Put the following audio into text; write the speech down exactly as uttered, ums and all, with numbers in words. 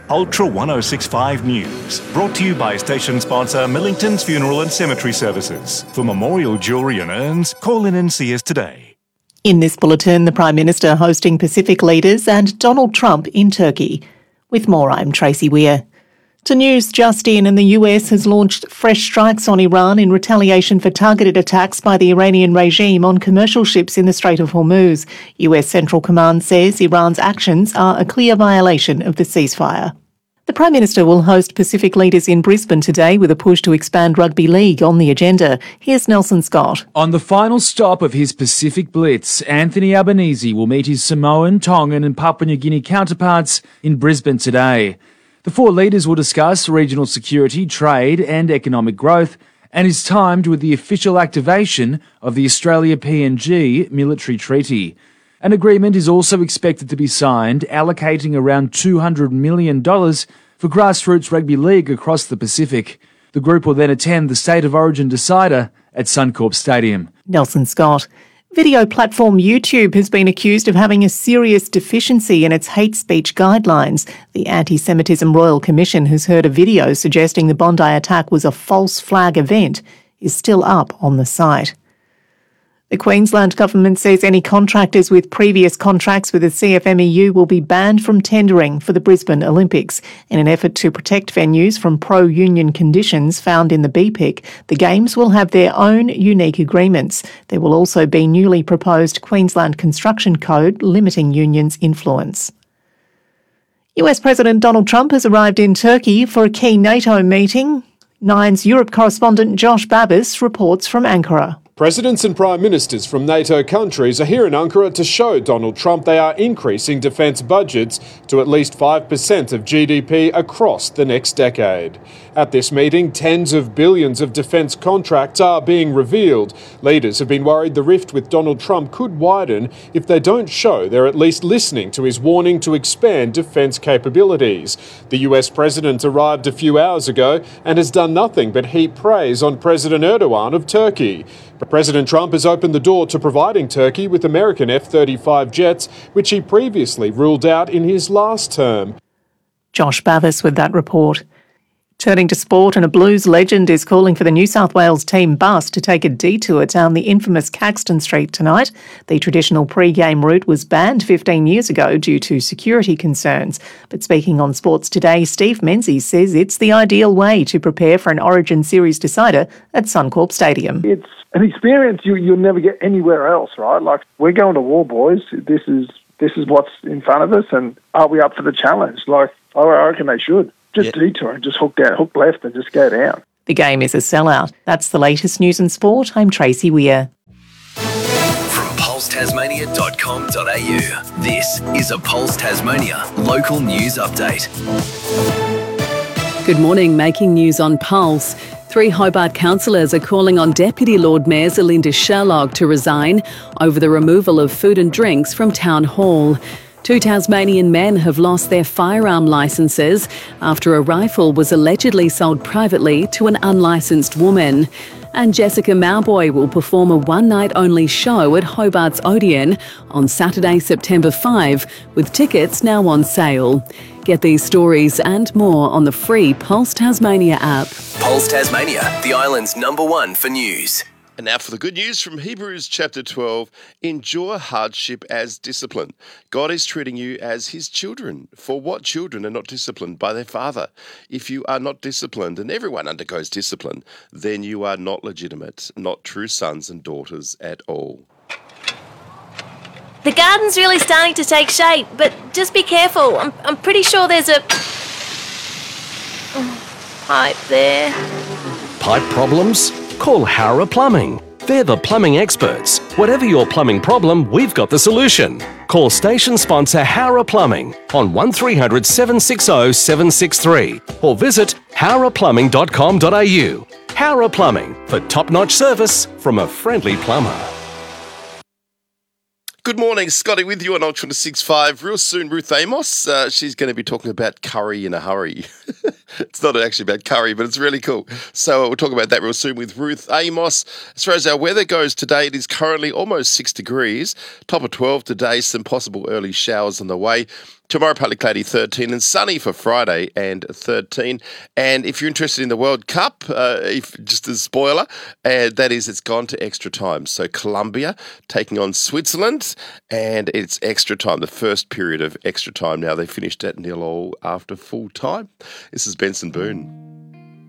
Ultra one oh six point five News, brought to you by station sponsor Millington's Funeral and Cemetery Services. For memorial jewellery and urns, call in and see us today. In this bulletin, the Prime Minister hosting Pacific leaders and Donald Trump in Turkey. With more, I'm Tracy Weir. To news just in, and the U S has launched fresh strikes on Iran in retaliation for targeted attacks by the Iranian regime on commercial ships in the Strait of Hormuz. U S Central Command says Iran's actions are a clear violation of the ceasefire. The Prime Minister will host Pacific leaders in Brisbane today with a push to expand rugby league on the agenda. Here's Nelson Scott. On the final stop of his Pacific Blitz, Anthony Albanese will meet his Samoan, Tongan and Papua New Guinea counterparts in Brisbane today. The four leaders will discuss regional security, trade and economic growth, and is timed with the official activation of the Australia-P N G military treaty. An agreement is also expected to be signed, allocating around two hundred million dollars for grassroots rugby league across the Pacific. The group will then attend the State of Origin decider at Suncorp Stadium. Nelson Scott. Video platform YouTube has been accused of having a serious deficiency in its hate speech guidelines. The Anti-Semitism Royal Commission has heard a video suggesting the Bondi attack was a false flag event is still up on the site. The Queensland Government says any contractors with previous contracts with the C F M E U will be banned from tendering for the Brisbane Olympics. In an effort to protect venues from pro-union conditions found in the B P I C, the Games will have their own unique agreements. There will also be newly proposed Queensland Construction Code limiting unions' influence. U S President Donald Trump has arrived in Turkey for a key NATO meeting. Nine's Europe correspondent Josh Babis reports from Ankara. Presidents and prime ministers from NATO countries are here in Ankara to show Donald Trump they are increasing defence budgets to at least five percent of G D P across the next decade. At this meeting, tens of billions of defence contracts are being revealed. Leaders have been worried the rift with Donald Trump could widen if they don't show they're at least listening to his warning to expand defence capabilities. The U S president arrived a few hours ago and has done nothing but heap praise on President Erdogan of Turkey. President Trump has opened the door to providing Turkey with American F thirty-five jets, which he previously ruled out in his last term. Josh Bavis with that report. Turning to sport, and a Blues legend is calling for the New South Wales team bus to take a detour down the infamous Caxton Street tonight. The traditional pre-game route was banned fifteen years ago due to security concerns. But speaking on Sports Today, Steve Menzies says it's the ideal way to prepare for an Origin Series decider at Suncorp Stadium. It's an experience you, you'll never get anywhere else, right? Like, we're going to war, boys. This is this is what's in front of us, and are we up for the challenge? Like, I reckon they should. Just yeah. detour and just hook down, hook left and just go down. The game is a sellout. That's the latest news and sport. I'm Tracy Weir. From pulse tasmania dot com dot a u, this is a Pulse Tasmania local news update. Good morning. Making news on Pulse. Three Hobart councillors are calling on Deputy Lord Mayor Zelinda Sherlock to resign over the removal of food and drinks from Town Hall. Two Tasmanian men have lost their firearm licences after a rifle was allegedly sold privately to an unlicensed woman. And Jessica Mauboy will perform a one-night-only show at Hobart's Odeon on Saturday, September fifth, with tickets now on sale. Get these stories and more on the free Pulse Tasmania app. Pulse Tasmania, the island's number one for news. And now for the good news from Hebrews chapter twelve. Endure hardship as discipline. God is treating you as his children. For what children are not disciplined by their father? If you are not disciplined, and everyone undergoes discipline, then you are not legitimate, not true sons and daughters at all. The garden's really starting to take shape, but just be careful. I'm, I'm pretty sure there's a pipe there. Pipe problems? Call Howrah Plumbing. They're the plumbing experts. Whatever your plumbing problem, we've got the solution. Call station sponsor Howrah Plumbing on one three hundred, seven six zero, seven six three or visit howrah plumbing dot com dot a u. Howrah Plumbing, for top-notch service from a friendly plumber. Good morning, Scotty with you on Ultra six five. Real soon, Ruth Amos. Uh, she's going to be talking about curry in a hurry. It's not actually about curry, but it's really cool. So uh, we'll talk about that real soon with Ruth Amos. As far as our weather goes today, it is currently almost six degrees. Top of twelve today, some possible early showers on the way. Tomorrow, partly cloudy, thirteen, and sunny for Friday and thirteen. And if you're interested in the World Cup, uh, if just a spoiler, uh, that is, it's gone to extra time. So Colombia taking on Switzerland, and it's extra time, the first period of extra time. Now they finished at nil all after full time. This is Benson Boone.